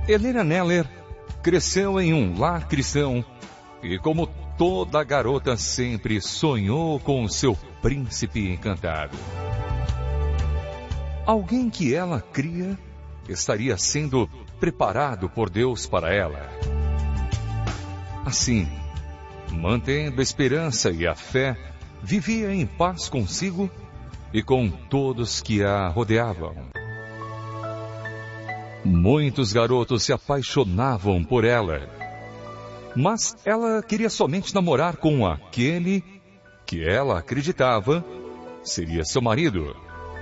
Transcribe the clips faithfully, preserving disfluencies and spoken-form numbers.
Helena Neller cresceu em um lar cristão e, como toda garota, sempre sonhou com o seu príncipe encantado. Alguém que ela cria estaria sendo preparado por Deus para ela. Assim, mantendo a esperança e a fé, vivia em paz consigo e com todos que a rodeavam. Muitos garotos se apaixonavam por ela, mas ela queria somente namorar com aquele que ela acreditava seria seu marido.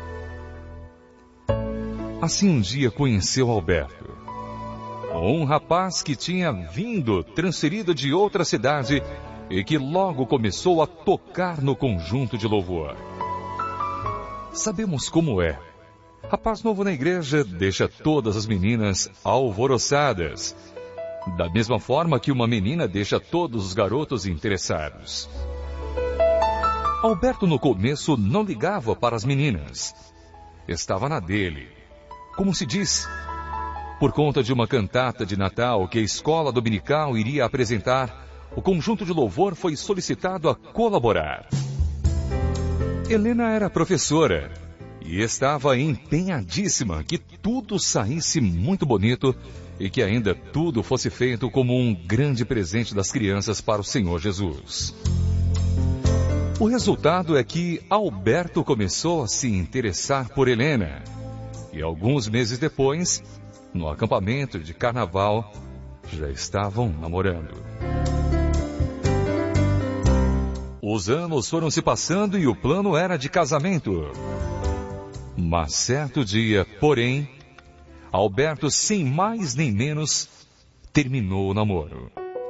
Assim um dia conheceu Alberto, um rapaz que tinha vindo transferido de outra cidade e que logo começou a tocar no conjunto de louvor. Sabemos como é. Rapaz novo na igreja deixa todas as meninas alvoroçadas, da mesma forma que uma menina deixa todos os garotos interessados. Alberto no começo não ligava para as meninas. Estava na dele. Como se diz, por conta de uma cantata de Natal que a escola dominical iria apresentar, o conjunto de louvor foi solicitado a colaborar. Helena era professora e estava empenhadíssima que tudo saísse muito bonito e que ainda tudo fosse feito como um grande presente das crianças para o Senhor Jesus. O resultado é que Alberto começou a se interessar por Helena. E alguns meses depois, no acampamento de carnaval, já estavam namorando. Os anos foram se passando e o plano era de casamento. Mas certo dia, porém, Alberto, sem mais nem menos, terminou o namoro.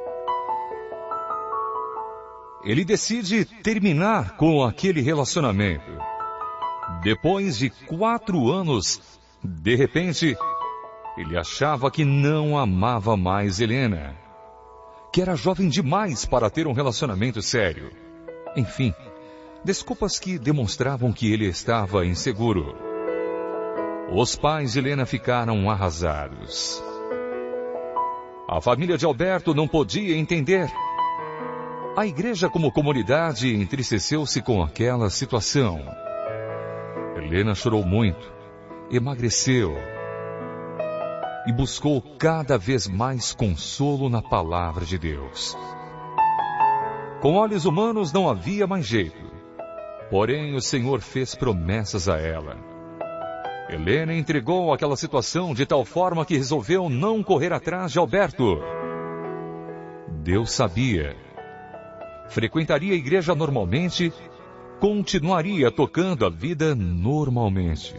Ele decide terminar com aquele relacionamento. Depois de quatro anos, de repente, ele achava que não amava mais Helena, que era jovem demais para ter um relacionamento sério. Enfim, desculpas que demonstravam que ele estava inseguro. Os pais de Helena ficaram arrasados. A família de Alberto não podia entender. A igreja como comunidade entristeceu-se com aquela situação. Helena chorou muito, emagreceu e buscou cada vez mais consolo na palavra de Deus. Com olhos humanos não havia mais jeito, porém o Senhor fez promessas a ela. Helena entregou aquela situação de tal forma que resolveu não correr atrás de Alberto. Deus sabia. Frequentaria a igreja normalmente, continuaria tocando a vida normalmente.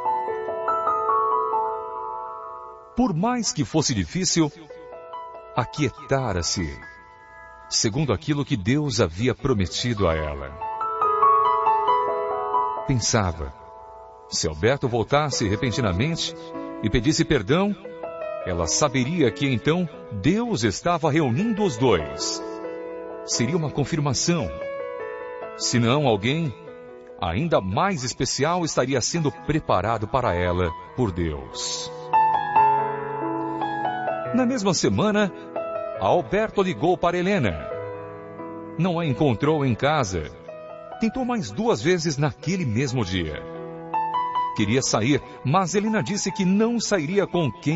Por mais que fosse difícil, aquietara-se, segundo aquilo que Deus havia prometido a ela. Pensava, se Alberto voltasse repentinamente e pedisse perdão, ela saberia que então Deus estava reunindo os dois. Seria uma confirmação. Se não, alguém ainda mais especial estaria sendo preparado para ela por Deus. Na mesma semana, Alberto ligou para Helena. Não a encontrou em casa. Tentou mais duas vezes naquele mesmo dia. Queria sair, mas Helena disse que não sairia com quem